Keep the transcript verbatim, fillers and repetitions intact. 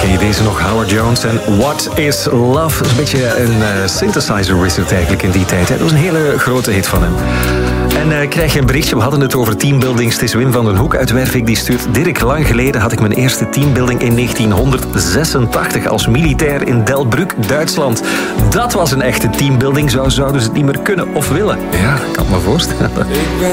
Ken je deze nog? Howard Jones en What is Love? Dat is een beetje een uh, synthesizer wizard eigenlijk in die tijd. Hè? Dat was een hele grote hit van hem. En uh, krijg je een berichtje, we hadden het over teambuildings. Het is Wim van den Hoek uit Wervik die stuurt. Dirk, lang geleden had ik mijn eerste teambuilding in negentienhonderdzesentachtig als militair in Delbrück, Duitsland. Dat was een echte teambuilding, zo zouden ze het niet meer kunnen of willen. Ja, ik kan me voorstellen.